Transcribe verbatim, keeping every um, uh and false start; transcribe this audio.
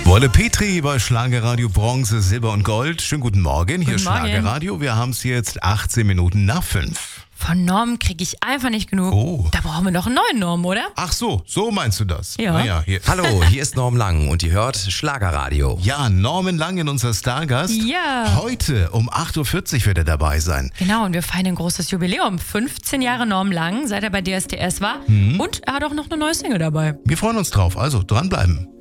Wolle Petri bei Schlagerradio Bronze, Silber und Gold. Schönen guten Morgen, hier Guten ist Morgen. Schlagerradio. Wir haben es jetzt achtzehn Minuten nach fünf. Von Norm kriege ich einfach nicht genug. Oh. Da brauchen wir noch einen neuen Norm, oder? Ach so, so meinst du das? Ja. Naja, hier. Hallo, hier ist Norm Lang und ihr hört Schlagerradio. Ja, Norman Langen, unser Stargast. Ja. Heute um acht Uhr vierzig wird er dabei sein. Genau, und wir feiern ein großes Jubiläum. fünfzehn Jahre Norm Lang, seit er bei D S D S war. Mhm. Und er hat auch noch eine neue Single dabei. Wir freuen uns drauf, also dranbleiben.